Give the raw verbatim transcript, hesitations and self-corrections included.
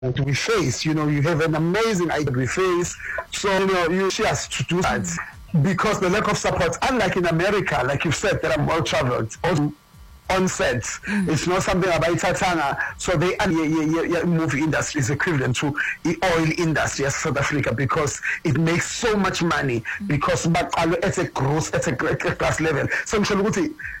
we face. You know, you have an amazing idea we face. So, you know, you she has to do that because the lack of support, unlike in America, like you said, that I'm well traveled. Also, on set, mm. it's not something about Tatana. So the yeah, yeah, yeah, movie industry is equivalent to the oil industry as South Africa because it makes so much money mm. because but it's a gross, it's a class level. So I'm sure